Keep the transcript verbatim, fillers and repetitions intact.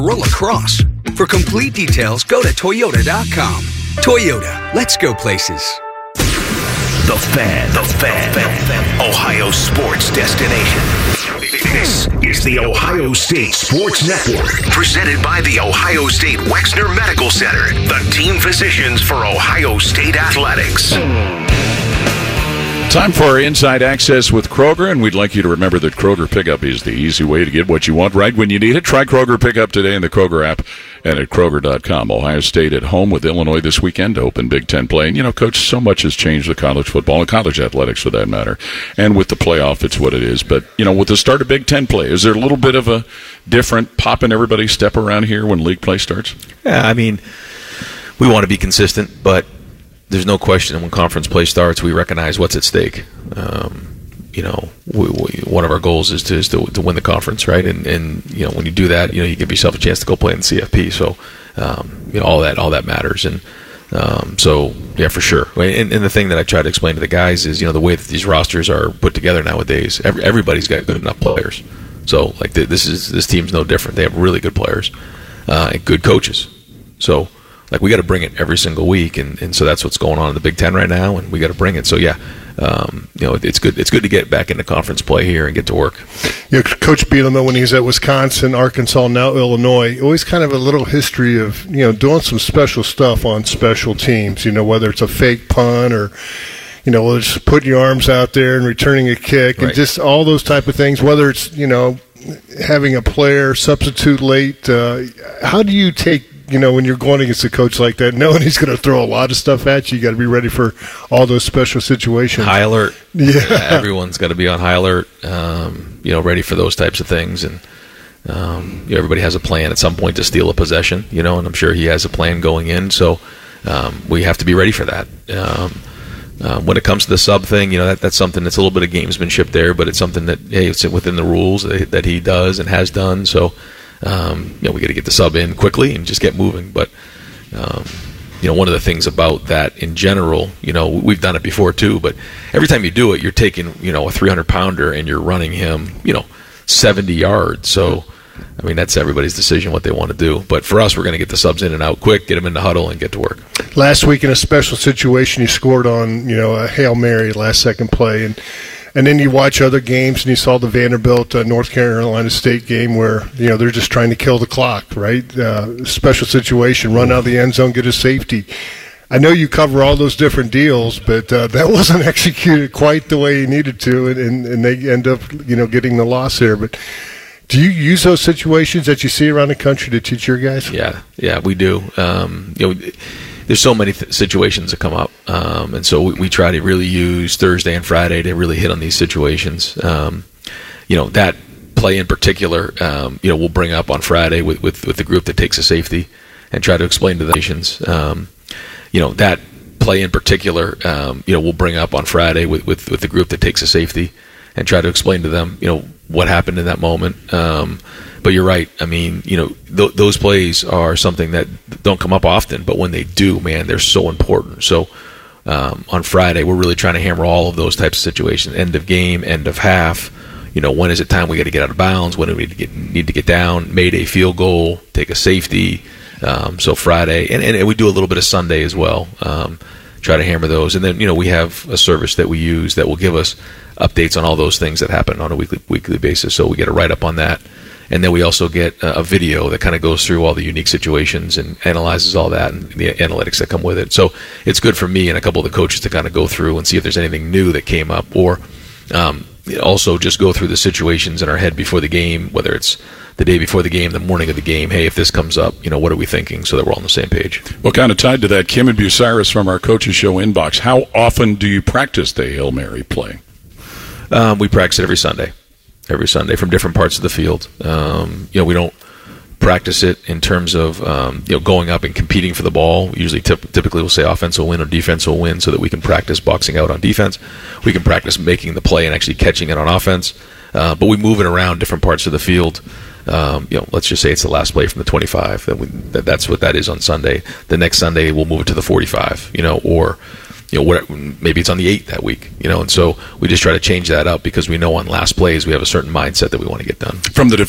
roll across. For complete details, go to Toyota dot com. Toyota, let's go places. The Fan, the Fan, Fan, Ohio sports destination. This is the Ohio State Sports Network, presented by the Ohio State Wexner Medical Center, the team physicians for Ohio State athletics. Time for our Inside Access with Kroger, and we'd like you to remember that Kroger Pickup is the easy way to get what you want right when you need it. Try Kroger Pickup today in the Kroger app and at Kroger dot com. Ohio State at home with Illinois this weekend to open Big Ten play. And, you know, Coach, so much has changed with college football and college athletics for that matter. And with the playoff, it's what it is. But, you know, with the start of Big Ten play, is there a little bit of a different pop in everybody's step around here when league play starts? Yeah, I mean, we want to be consistent, but there's no question when conference play starts, we recognize what's at stake. Um, you know, we, we, one of our goals is to is to, to win the conference, right? And and you know, when you do that, you know, you give yourself a chance to go play in the C F P. So, um, you know, all that all that matters. And um, so, yeah, for sure. And, and the thing that I try to explain to the guys is, you know, the way that these rosters are put together nowadays, every, everybody's got good enough players. So, like the, this is this team's no different. They have really good players uh, and good coaches. So. Like, we got to bring it every single week, and, and so that's what's going on in the Big Ten right now, and we got to bring it. So, yeah, um, you know, it's good It's good to get back into conference play here and get to work. Yeah, Coach Bielema, when he's at Wisconsin, Arkansas, now Illinois, always kind of a little history of, you know, doing some special stuff on special teams, you know, whether it's a fake punt or, you know, just putting your arms out there and returning a kick, right, and just all those type of things, whether it's, you know, having a player substitute late. Uh, how do you take, you know, when you're going against a coach like that, knowing he's going to throw a lot of stuff at you, you got to be ready for all those special situations. High alert. Yeah. Uh, everyone's got to be on high alert, um, you know, ready for those types of things. And um, you know, everybody has a plan at some point to steal a possession, you know, and I'm sure he has a plan going in. So um, we have to be ready for that. Um, uh, when it comes to the sub thing, you know, that, that's something that's a little bit of gamesmanship there, but it's something that, hey, it's within the rules that, that he does and has done. So, Um, you know, we got to get the sub in quickly and just get moving. But, um, you know, one of the things about that in general, you know, we've done it before too, but every time you do it, you're taking, you know, a three hundred pounder and you're running him, you know, seventy yards. So, I mean, that's everybody's decision what they want to do. But for us, we're going to get the subs in and out quick, get them in the huddle, and get to work. Last week in a special situation, you scored on, you know, a Hail Mary last second play. And And then you watch other games, and you saw the Vanderbilt uh, North Carolina State game where, you know, they're just trying to kill the clock, right? Uh, special situation, run out of the end zone, get a safety. I know you cover all those different deals, but uh, that wasn't executed quite the way you needed to, and, and, and they end up, you know, getting the loss there. But do you use those situations that you see around the country to teach your guys? Yeah, yeah, we do. Um, you know, there's so many th- situations that come up, um, and so we, we try to really use Thursday and Friday to really hit on these situations. Um, you know, that play in particular, um, you know, we'll bring up on Friday with, with, with the group that takes a safety and try to explain to the nations. Um, you know, that play in particular, um, you know, we'll bring up on Friday with, with, with the group that takes a safety and try to explain to them, you know, what happened in that moment. Um, But you're right. I mean, you know, th- those plays are something that don't come up often, but when they do, man, they're so important. So um, on Friday, we're really trying to hammer all of those types of situations: end of game, end of half. You know, when is it time we got to get out of bounds? When do we need to get, need to get down? Mayday field goal, take a safety. Um, so Friday, and, and we do a little bit of Sunday as well. Um, try to hammer those, and then you know we have a service that we use that will give us updates on all those things that happen on a weekly weekly basis. So we get a write up on that. And then we also get a video that kind of goes through all the unique situations and analyzes all that and the analytics that come with it. So it's good for me and a couple of the coaches to kind of go through and see if there's anything new that came up, or um, also just go through the situations in our head before the game, whether it's the day before the game, the morning of the game. Hey, if this comes up, you know, what are we thinking, so that we're all on the same page. Well, kind of tied to that, Kim and Bucyrus from our Coaches Show inbox, how often do you practice the Hail Mary play? Um, we practice it every Sunday. Every Sunday from different parts of the field. Um, you know, we don't practice it in terms of um, you know going up and competing for the ball. Usually, tip- typically, we'll say offense will win or defense will win, so that we can practice boxing out on defense. We can practice making the play and actually catching it on offense. Uh, but we move it around different parts of the field. Um, you know, let's just say it's the last play from the twenty-five. That, we, that that's what that is on Sunday. The next Sunday, we'll move it to the forty-five. You know, or you know, what, maybe it's on the eight that week, you know, and so we just try to change that up because we know on last plays we have a certain mindset that we want to get done. From the defense